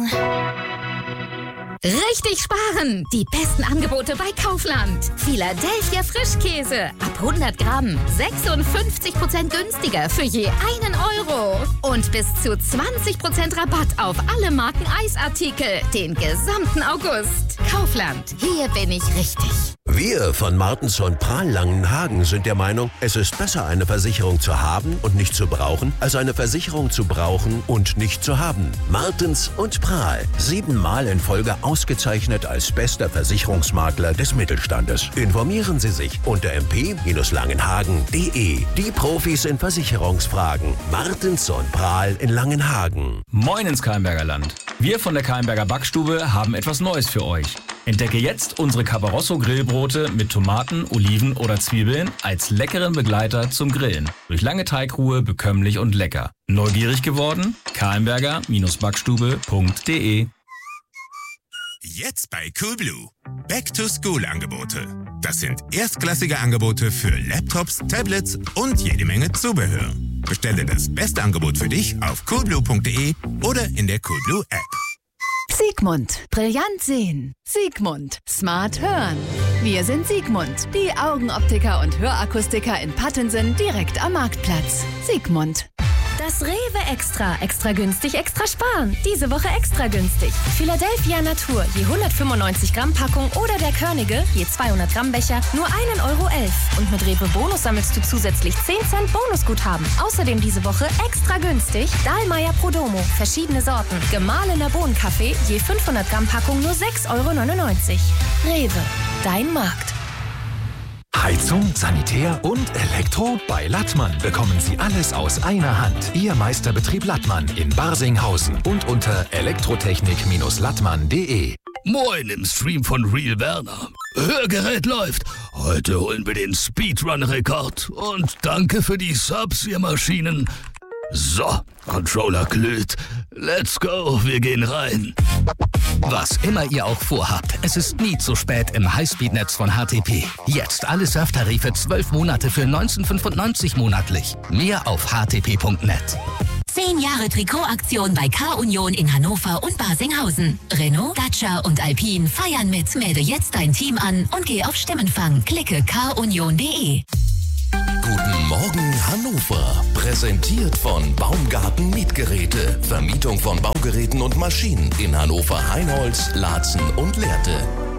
Richtig sparen! Die besten Angebote bei Kaufland. Philadelphia Frischkäse. Ab 100 Gramm. 56% günstiger für je 1 Euro. Und bis zu 20% Rabatt auf alle Marken Eisartikel. Den gesamten August. Kaufland. Hier bin ich richtig. Wir von Martens und Prahl Langenhagen sind der Meinung, es ist besser, eine Versicherung zu haben und nicht zu brauchen, als eine Versicherung zu brauchen und nicht zu haben. Martens und Prahl. 7-mal in Folge ausgezeichnet als bester Versicherungsmakler des Mittelstandes. Informieren Sie sich unter mp-langenhagen.de. Die Profis in Versicherungsfragen. Martens und Prahl in Langenhagen. Moin ins Keimberger Land. Wir von der Keimberger Backstube haben etwas Neues für euch. Entdecke jetzt unsere Cabarosso Grillbrote mit Tomaten, Oliven oder Zwiebeln als leckeren Begleiter zum Grillen. Durch lange Teigruhe bekömmlich und lecker. Neugierig geworden? keimberger-backstube.de. Jetzt bei Coolblue. Back-to-School-Angebote. Das sind erstklassige Angebote für Laptops, Tablets und jede Menge Zubehör. Bestelle das beste Angebot für dich auf coolblue.de oder in der Coolblue App. Sigmund. Brillant sehen. Sigmund. Smart hören. Wir sind Sigmund. Die Augenoptiker und Hörakustiker in Pattensen direkt am Marktplatz. Sigmund. Das Rewe Extra. Extra günstig, extra sparen. Diese Woche extra günstig. Philadelphia Natur, je 195 Gramm Packung oder der Körnige, je 200 Gramm Becher, nur 1,11 Euro. Und mit Rewe Bonus sammelst du zusätzlich 10 Cent Bonusguthaben. Außerdem diese Woche extra günstig Dahlmeier Prodomo, verschiedene Sorten. Gemahlener Bohnenkaffee, je 500 Gramm Packung, nur 6,99 Euro. Rewe, dein Markt. Heizung, Sanitär und Elektro? Bei Lattmann bekommen Sie alles aus einer Hand. Ihr Meisterbetrieb Lattmann in Barsinghausen und unter elektrotechnik-lattmann.de. Moin im Stream von Real Werner. Hörgerät läuft. Heute holen wir den Speedrun-Rekord. Und danke für die Subs, ihr Maschinen. So, Controller glüht. Let's go, wir gehen rein. Was immer ihr auch vorhabt, es ist nie zu spät im Highspeed-Netz von HTP. Jetzt alle Surftarife 12 Monate für 19,95 monatlich. Mehr auf htp.net. 10 Jahre Trikotaktion bei K-Union in Hannover und Barsinghausen. Renault, Dacia und Alpine feiern mit. Melde jetzt dein Team an und geh auf Stimmenfang. Klicke kunion.de. Guten Morgen Hannover. Präsentiert von Baumgarten Mietgeräte. Vermietung von Baugeräten und Maschinen in Hannover, Heinholz, Laatzen und Lehrte.